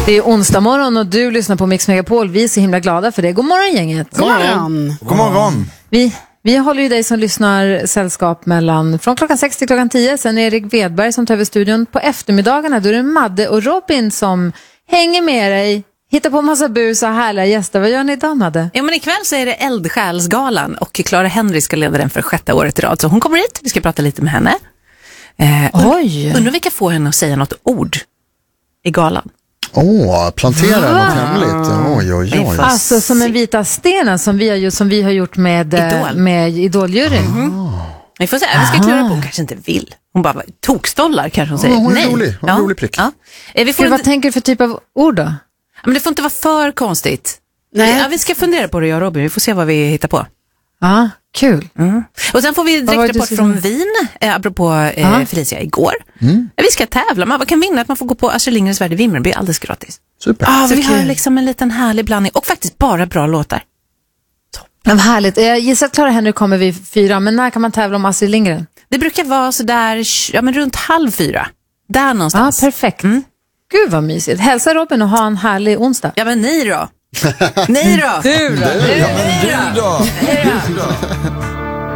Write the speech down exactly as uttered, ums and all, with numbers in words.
Det är onsdag morgon och du lyssnar på Mix Megapol. Vi är så himla glada för det. God morgon, gänget. God morgon. God morgon. Vi, vi håller ju dig som lyssnar sällskap mellan från klockan sex till klockan tio. Sen är det Erik Wedberg som tar över studion på eftermiddagarna. Då är det Madde och Robin som hänger med dig. Hittar på massa bus och härliga gäster. Vad gör ni idag, Madde? Ja, men ikväll så är det Eldsjälsgalan och Clara Henry ska leda den för sjätte året i rad. Så hon kommer hit, vi ska prata lite med henne. Eh, Oj! Undrar om vi kan få henne att säga något ord i galan. Åh, oh, plantera Va? något hemligt. Oj, oj, oj. Alltså som en vita stenen som vi har gjort, som vi har gjort med, Idol. med Idoljuryn. Mm. Vi får se, vi ska klura på, hon kanske inte vill. Hon bara tokstollar kanske hon säger. Oh, hon är nej. rolig, hon är ja. rolig prick. Ja. Eh, vi får Gud, inte... vad tänker du för typ av ord då? Men det får inte vara för konstigt. Nej. Ja, vi ska fundera på det, jag och Robin. Vi får se vad vi hittar på. Ja, kul. Mm. Och sen får vi Vad var det direkt du rapport skulle från säga? Wien, eh, apropå eh, Ja. Felicia igår. Mm. Vi ska tävla, man kan vinna att man får gå på Astrid Lindgrens Värld i Vimmerby alldeles gratis. Super. Ah, Så vi har kul. liksom en liten härlig blandning och faktiskt bara bra låtar. Ja, vad härligt. Jag gissar att Clara Henry kommer vid fyra, men när kan man tävla om Astrid Lindgren? Det brukar vara så där, ja, men runt halv fyra. Där Ja, någonstans. perfekt. Mm. Gud vad mysigt. Hälsa Robin och ha en härlig onsdag. Ja, men ni då? Ni då? Du då? Ja, men du då? Ni då?